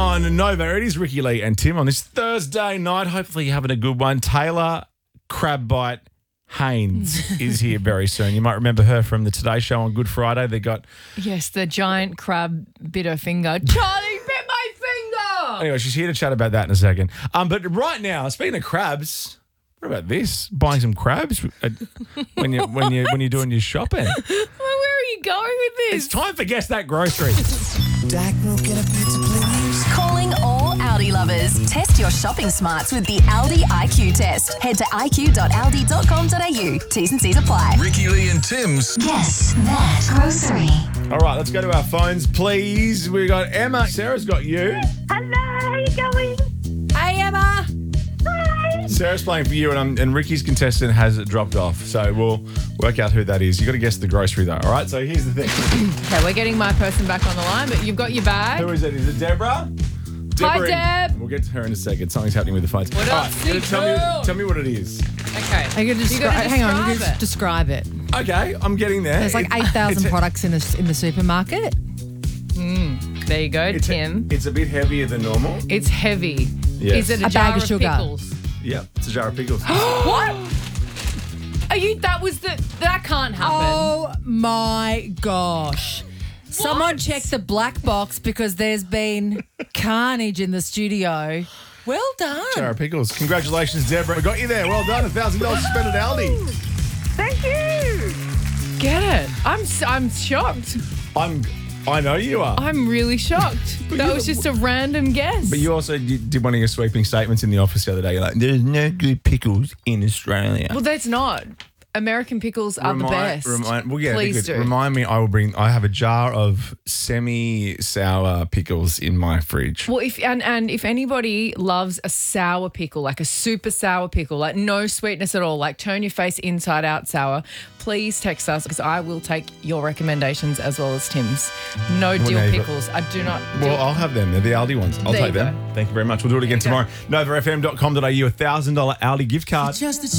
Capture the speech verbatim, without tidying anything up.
on Nova. It is Ricky Lee and Tim on this Thursday night. Hopefully you're having a good one. Taylor Crabbite Haynes is here very soon. You might remember her from the Today Show on Good Friday. They got... Yes, the giant crab bit her finger. Charlie bit my finger! Anyway, she's here to chat about that in a second. Um, But right now, speaking of crabs... What about this? Buying some crabs uh, when you when you when you're doing your shopping. Well, where are you going with this? It's time for Guess That Grocery. Dak will get a pizza, please. Calling all Aldi lovers. Test your shopping smarts with the Aldi I Q test. Head to i q dot aldi dot com dot a u. T's and C's apply. Ricky Lee and Tim's Guess That Grocery. All right, let's go to our phones, please. We got Emma. Sarah's got you. Hello, how you going? Hey, Emma. Hi. Sarah's playing for you, and um, and Ricky's contestant has dropped off. So we'll work out who that is. You got to guess the grocery though. All right. So here's the thing. Okay, we're getting my person back on the line, but you've got your bag. Who is it? Is it Deborah? Hi, Deborah, Deb. We'll get to her in a second. Something's happening with the phones. What All up, right, you gotta tell Secret? me, tell me what it is. Okay. I could descri- You gotta hang on, you describe could it. describe it. Okay, I'm getting there. There's like It- eight thousand it's- products in the in the supermarket. There you go, It's a- Tim. it's a bit heavier than normal. It's heavy. Yes. Is it a, A jar bag of sugar. pickles? Yeah, it's a jar of pickles. What? Are you? That was the. That can't happen. Oh my gosh. Someone check the black box because there's been carnage in the studio. Well done. Jar of pickles. Congratulations, Deborah. We got you there. Well done. one thousand dollars spent at Aldi. Thank you. Get it? I'm. s- I'm shocked. I'm. I know you are. I'm really shocked. That you- was just a random guess. But you also did did one of your sweeping statements in the office the other day. You're like, there's no good pickles in Australia. Well, that's not. American pickles are the best. Remind, well, yeah, Please because- do. Remind me, I will bring, I have a jar of semi-sour pickles in my fridge. Well, if and, and if anybody loves a sour pickle, like a super sour pickle, like no sweetness at all, like turn your face inside out sour, please text us because I will take your recommendations as well as Tim's. No Well, dill now you've got- pickles. I do not. Well, dill- I'll have them. They're the Aldi ones. I'll There take you them. Thank you very much. We'll do it again There you tomorrow. nova f m dot com dot a u, a one thousand dollars Aldi gift card. Just a